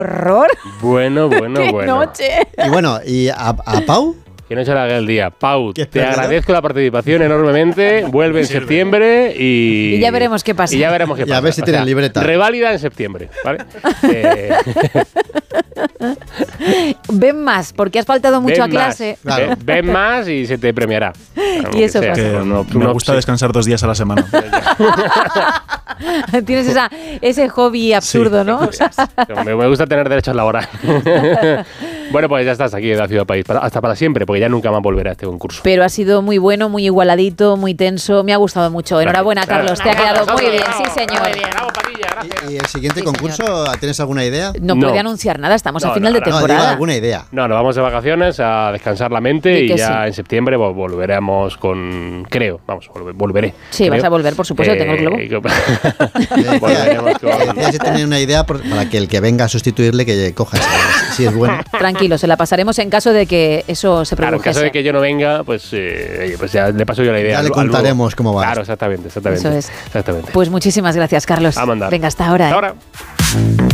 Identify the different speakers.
Speaker 1: horror!
Speaker 2: Bueno.
Speaker 1: ¡Qué noche!
Speaker 3: Y bueno, ¿y a Pau?
Speaker 2: Que no se le haga el día. Pau,
Speaker 3: ¿Qué
Speaker 2: te
Speaker 3: espera?
Speaker 2: agradezco la participación enormemente. Vuelve en septiembre y
Speaker 1: ya veremos qué pasa.
Speaker 2: Y ya veremos qué pasa.
Speaker 3: Y a ver si tienen libreta.
Speaker 2: Reválida en septiembre, ¿vale?
Speaker 1: Ven más, porque has faltado mucho a clase.
Speaker 3: Claro.
Speaker 2: Ven más y se te premiará.
Speaker 1: Y eso pasa.
Speaker 4: Que me gusta descansar 2 días a la semana.
Speaker 1: Tienes ese hobby absurdo, ¿no?
Speaker 2: Me gusta tener derechos laborales. Bueno, pues ya estás aquí en la Ciudad País. Hasta para siempre, porque ya nunca más volverá a este concurso.
Speaker 1: Pero ha sido muy bueno, muy igualadito, muy tenso. Me ha gustado mucho. Enhorabuena, Carlos. Te ha quedado muy bien. Sí, señor.
Speaker 2: Bravo, Padilla, gracias.
Speaker 3: ¿Y el siguiente
Speaker 1: Sí,
Speaker 3: concurso, tienes alguna idea?
Speaker 1: No puede anunciar nada. Estamos a final de
Speaker 3: No, digo
Speaker 1: temporada.
Speaker 3: alguna idea.
Speaker 2: No, nos vamos de vacaciones a descansar la mente
Speaker 1: Di
Speaker 2: y
Speaker 1: que
Speaker 2: ya
Speaker 1: sí.
Speaker 2: en septiembre volveremos con... Creo, volveré.
Speaker 1: Sí,
Speaker 2: creo.
Speaker 1: vas a volver, por supuesto, tengo el globo.
Speaker 2: Volveremos con...
Speaker 3: Decía si tenía una idea para que el que venga a sustituirle que coja esa, si es bueno.
Speaker 1: Tranquilo, se la pasaremos en caso de que eso se
Speaker 2: Claro, en
Speaker 1: produjese.
Speaker 2: caso de que yo no venga, pues ya le paso yo la idea.
Speaker 3: Ya le contaremos cómo va.
Speaker 2: Claro, exactamente.
Speaker 1: Eso es.
Speaker 2: Exactamente.
Speaker 1: Pues muchísimas gracias, Carlos.
Speaker 2: A mandar.
Speaker 1: Venga, hasta ahora.
Speaker 2: Hasta ahora.